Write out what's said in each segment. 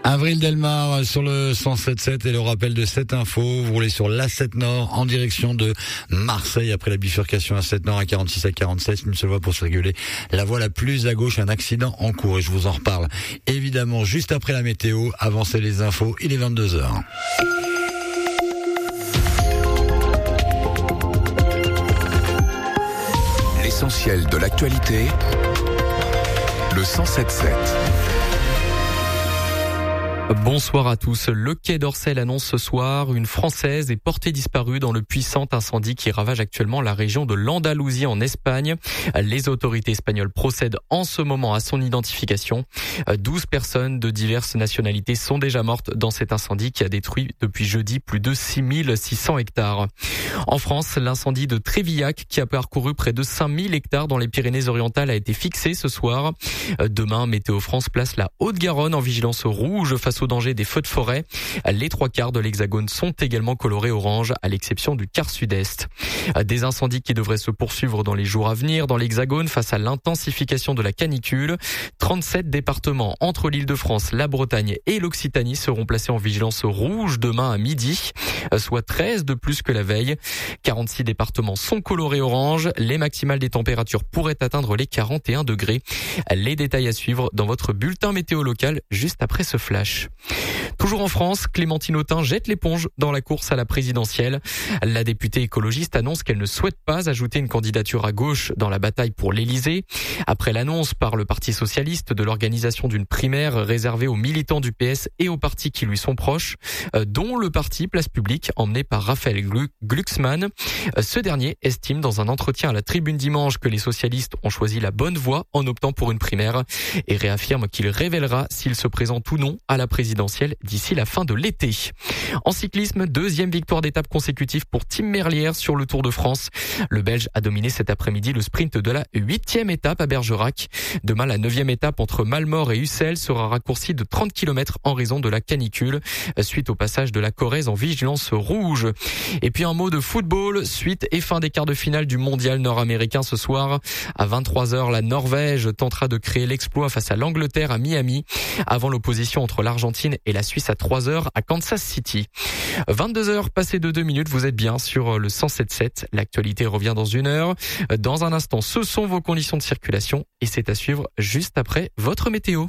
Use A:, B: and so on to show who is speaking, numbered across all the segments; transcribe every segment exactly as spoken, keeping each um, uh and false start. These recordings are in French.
A: Avril Delmar sur le cent sept sept et le rappel de cette info. Vous roulez sur l'A sept Nord en direction de Marseille après la bifurcation A sept Nord à quarante-six à quarante-sept. Une seule voie pour circuler. La voie la plus à gauche, un accident en cours et je vous en reparle évidemment juste après la météo. Avancez les infos, il est vingt-deux heures.
B: L'essentiel de l'actualité, le cent sept sept.
C: Bonsoir à tous. Le Quai d'Orsay annonce ce soir une Française est portée disparue dans le puissant incendie qui ravage actuellement la région de l'Andalousie en Espagne. Les autorités espagnoles procèdent en ce moment à son identification. douze personnes de diverses nationalités sont déjà mortes dans cet incendie qui a détruit depuis jeudi plus de six mille six cents hectares. En France, l'incendie de Trévillac qui a parcouru près de cinq mille hectares dans les Pyrénées-Orientales a été fixé ce soir. Demain, Météo France place la Haute-Garonne en vigilance rouge face au danger des feux de forêt. Les trois quarts de l'Hexagone sont également colorés orange, à l'exception du quart sud-est. Des incendies qui devraient se poursuivre dans les jours à venir dans l'Hexagone face à l'intensification de la canicule. trente-sept départements entre l'Île-de-France, la Bretagne et l'Occitanie seront placés en vigilance rouge demain à midi, soit treize de plus que la veille. quarante-six départements sont colorés orange. Les maximales des températures pourraient atteindre les quarante et un degrés. Les détails à suivre dans votre bulletin météo local juste après ce flash. Toujours en France, Clémentine Autain jette l'éponge dans la course à la présidentielle. La députée écologiste annonce qu'elle ne souhaite pas ajouter une candidature à gauche dans la bataille pour l'Élysée. Après l'annonce par le Parti socialiste de l'organisation d'une primaire réservée aux militants du P S et aux partis qui lui sont proches, dont le parti Place Publique emmené par Raphaël Glucksmann. Ce dernier estime dans un entretien à la Tribune dimanche que les socialistes ont choisi la bonne voie en optant pour une primaire et réaffirme qu'il révélera s'il se présente ou non à la présidentielle d'ici la fin de l'été. En cyclisme, deuxième victoire d'étape consécutive pour Tim Merlier sur le Tour de France. Le Belge a dominé cet après-midi le sprint de la huitième étape à Bergerac. Demain, la neuvième étape entre Malmort et Ussel sera raccourcie de trente kilomètres en raison de la canicule, suite au passage de la Corrèze en vigilance rouge. Et puis un mot de football, suite et fin des quarts de finale du mondial nord-américain ce soir. À vingt-trois heures, la Norvège tentera de créer l'exploit face à l'Angleterre à Miami, avant l'opposition entre l'Argentine et la Suisse à trois heures à Kansas City. vingt-deux heures passées de deux minutes, vous êtes bien sur le cent sept sept. L'actualité revient dans une heure. Dans un instant, ce sont vos conditions de circulation et c'est à suivre juste après votre météo.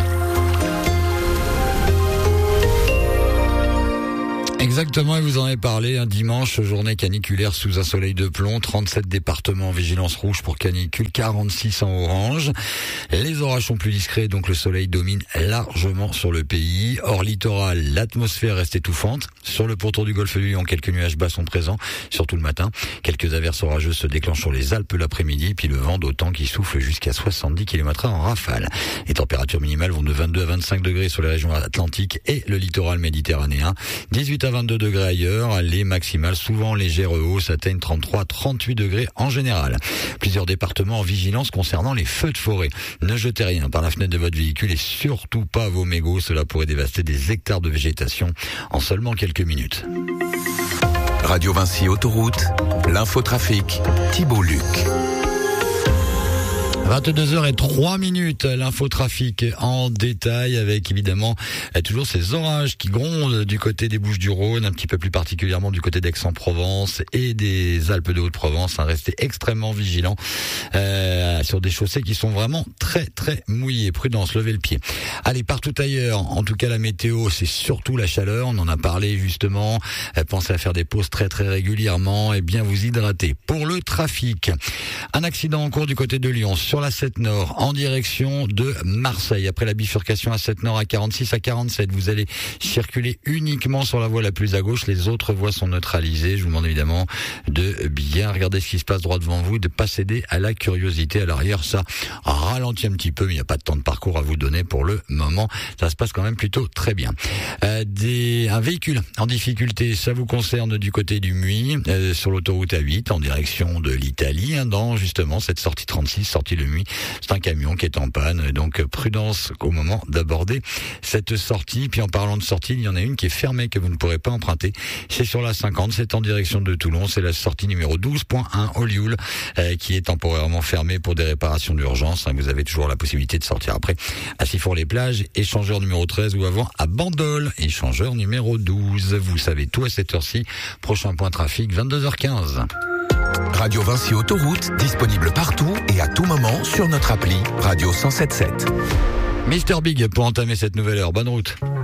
A: Exactement, et vous en avez parlé, un dimanche, journée caniculaire sous un soleil de plomb, trente-sept départements en vigilance rouge pour canicule, quarante-six en orange. Les orages sont plus discrets, donc le soleil domine largement sur le pays. Hors littoral, l'atmosphère reste étouffante. Sur le pourtour du golfe du Lion, quelques nuages bas sont présents, surtout le matin. Quelques averses orageuses se déclenchent sur les Alpes l'après-midi, puis le vent d'autant qui souffle jusqu'à soixante-dix kilomètres heure en rafale. Les températures minimales vont de vingt-deux à vingt-cinq degrés sur les régions atlantiques et le littoral méditerranéen. dix-huit à vingt-deux degrés ailleurs, les maximales souvent légères hausses atteignent trente-trois à trente-huit degrés en général. Plusieurs départements en vigilance concernant les feux de forêt. Ne jetez rien par la fenêtre de votre véhicule et surtout pas vos mégots, cela pourrait dévaster des hectares de végétation en seulement quelques minutes.
B: Radio Vinci Autoroute, l'infotrafic, Thibault Luc.
A: vingt-deux heures et trois minutes, l'infotrafic en détail avec évidemment toujours ces orages qui grondent du côté des Bouches-du-Rhône, un petit peu plus particulièrement du côté d'Aix-en-Provence et des Alpes de Haute-Provence. Hein, restez extrêmement vigilants euh, sur des chaussées qui sont vraiment très très mouillées. Prudence, levez le pied. Allez, partout ailleurs, en tout cas la météo, c'est surtout la chaleur. On en a parlé justement. Euh, pensez à faire des pauses très très régulièrement et bien vous hydrater. Pour le trafic, un accident en cours du côté de Lyon sur la sept Nord en direction de Marseille. Après la bifurcation A sept Nord à quarante-six à quarante-sept, vous allez circuler uniquement sur la voie la plus à gauche. Les autres voies sont neutralisées. Je vous demande évidemment de bien regarder ce qui se passe droit devant vous, de pas céder à la curiosité. À l'arrière, ça ralentit un petit peu, mais il n'y a pas de temps de parcours à vous donner pour le moment. Ça se passe quand même plutôt très bien. Euh, des, un véhicule en difficulté, ça vous concerne du côté du Muy, euh, sur l'autoroute A huit en direction de l'Italie, hein, dans justement cette sortie trente-six, sortie le nuit. C'est un camion qui est en panne, donc prudence au moment d'aborder cette sortie. Puis en parlant de sortie, il y en a une qui est fermée que vous ne pourrez pas emprunter. C'est sur la cinquante, c'est en direction de Toulon. C'est la sortie numéro douze point un Olioul euh, qui est temporairement fermée pour des réparations d'urgence. Vous avez toujours la possibilité de sortir après à Sifour-les-Plages, échangeur numéro treize ou avant à Bandol, échangeur numéro douze. Vous savez tout à cette heure-ci. Prochain point trafic, vingt-deux heures quinze.
B: Radio Vinci Autoroute, disponible partout et à tout moment sur notre appli Radio cent sept sept.
A: Mister Big pour entamer cette nouvelle heure. Bonne route.